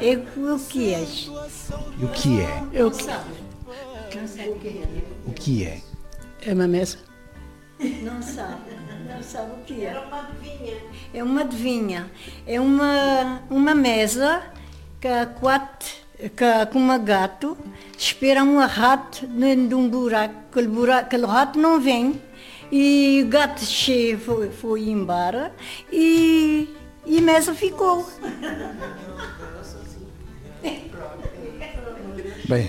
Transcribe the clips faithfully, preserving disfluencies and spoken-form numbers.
É o que és. E o que é? Eu que... O que é? É uma mesa. Não sabe, não sabe o que é. É uma adivinha. É uma adivinha. É uma, uma mesa que há quatro, que há com uma gato, espera um rato dentro de um buraco. Aquele, buraco, aquele rato não vem. E o gato cheio foi, foi embora e, e a mesa ficou. Bem,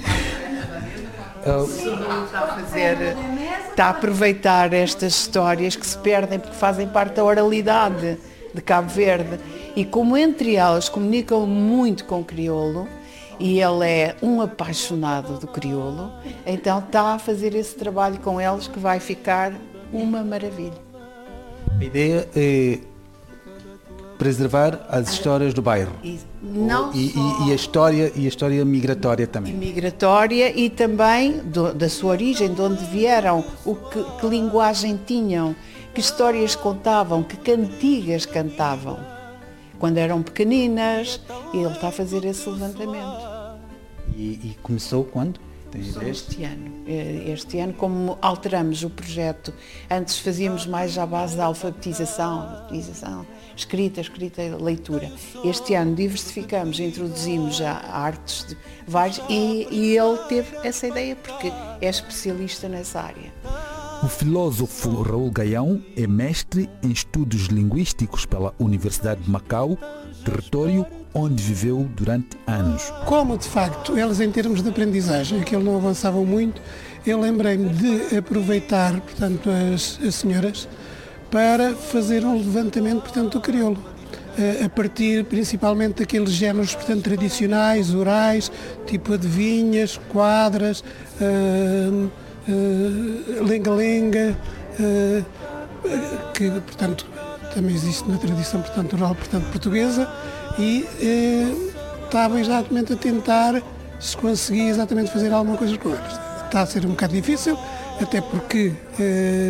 Está a fazer, está a aproveitar estas histórias que se perdem porque fazem parte da oralidade de Cabo Verde e como entre elas comunicam muito com o crioulo e ele é um apaixonado do crioulo, então está a fazer esse trabalho com eles que vai ficar uma maravilha. a ideia é preservar as histórias do bairro. E, não e, só... e, e, a história, e a história migratória também. migratória e também do, da sua origem, de onde vieram, o que, que linguagem tinham, que histórias contavam, que cantigas cantavam, quando eram pequeninas, e ele está a fazer esse levantamento. E, e começou quando? Tem ideia? Este ano. Este ano, como alteramos o projeto, antes fazíamos mais à base da alfabetização, alfabetização, escrita, escrita, leitura. Este ano diversificamos, introduzimos já artes de vários e, e ele teve essa ideia porque é especialista nessa área. O filósofo Raul Gaião é mestre em estudos linguísticos pela Universidade de Macau, território onde viveu durante anos. Como, de facto, elas em termos de aprendizagem, aquilo não avançavam muito, eu lembrei-me de aproveitar, portanto, as, as senhoras para fazer um levantamento, portanto, do crioulo. A partir principalmente daqueles géneros, portanto, tradicionais, orais, tipo adivinhas, quadras, uh, uh, lenga-lenga, uh, que, portanto, também existe na tradição, portanto, oral, portanto, portuguesa, e eh, estava exatamente a tentar se conseguia exatamente fazer alguma coisa com elas. Está a ser um bocado difícil, até porque, eh,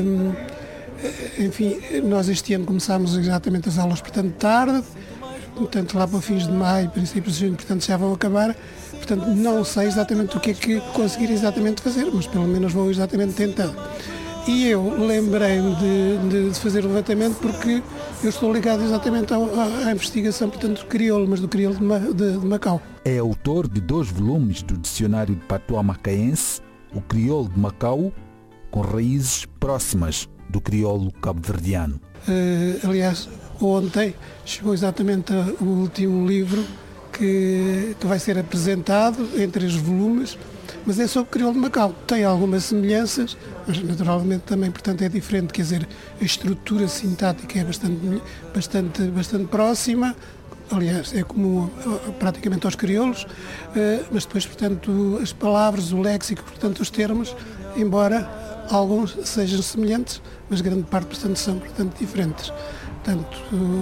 enfim, nós este ano começámos exatamente as aulas, portanto, tarde, portanto, lá para fins de maio, princípios de junho, portanto, já vão acabar, portanto, não sei exatamente o que é que conseguir exatamente fazer, mas pelo menos vou exatamente tentar. E eu lembrei-me de, de fazer o levantamento porque eu estou ligado exatamente à, à investigação, portanto, do crioulo, mas do crioulo de, Ma, de, de Macau. É autor de dois volumes do Dicionário de Patois Macaense, o crioulo de Macau, com raízes próximas do crioulo cabo-verdiano. Uh, aliás, ontem chegou exatamente o último livro que, que vai ser apresentado em três volumes, mas é sobre o crioulo de Macau. Tem algumas semelhanças, mas naturalmente também, portanto, é diferente, quer dizer, a estrutura sintática é bastante, bastante, bastante próxima, aliás, é comum praticamente aos crioulos, mas depois, portanto, as palavras, o léxico, portanto, os termos, embora alguns sejam semelhantes, mas grande parte, portanto, são, portanto, diferentes. Portanto,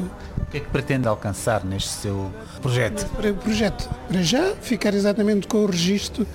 o que é que pretende alcançar neste seu projeto? Para o projeto, para já, ficar exatamente com o registro.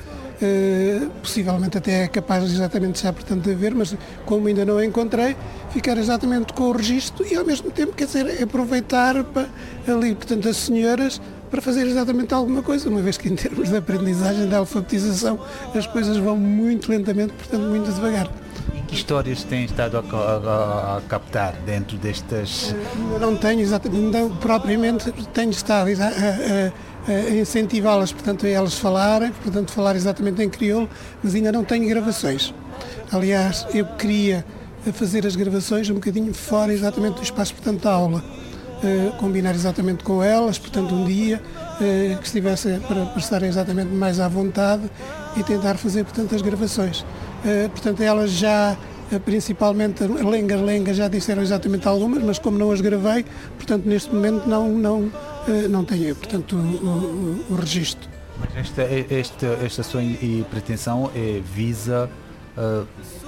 Uh, possivelmente até é capaz exatamente já, portanto, de haver, mas como ainda não a encontrei, ficar exatamente com o registro e ao mesmo tempo, quer dizer, aproveitar para, ali, portanto, as senhoras para fazer exatamente alguma coisa, uma vez que em termos de aprendizagem, de alfabetização, as coisas vão muito lentamente, portanto, muito devagar. E que histórias tem estado a, a, a captar dentro destas... Uh, não tenho exatamente, não, propriamente tenho estado a, a, a incentivá-las, portanto, a elas falarem, portanto, falar exatamente em crioulo, mas ainda não tenho gravações. Aliás, eu queria fazer as gravações um bocadinho fora exatamente do espaço, portanto, da aula. Uh, combinar exatamente com elas, portanto, um dia uh, que estivesse para, para estarem exatamente mais à vontade e tentar fazer, portanto, as gravações. Uh, portanto, elas já, uh, principalmente, lenga-lenga, já disseram exatamente algumas, mas como não as gravei, portanto, neste momento não, não, uh, não tenho, portanto, o, o, o registro. Mas esta, esta, esta sua pretensão é, visa uh,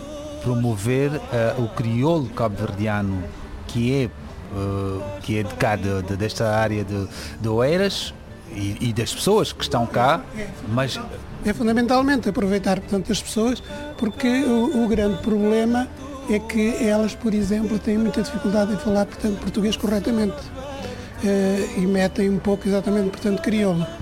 promover uh, o crioulo cabo-verdiano, que é Uh, que é de cá, de, de, desta área de, de Oeiras e, e das pessoas que estão cá, mas... É fundamentalmente aproveitar, portanto, as pessoas, porque o, o grande problema é que elas, por exemplo, têm muita dificuldade em falar, portanto, português corretamente uh, e metem um pouco exatamente, portanto, crioulo.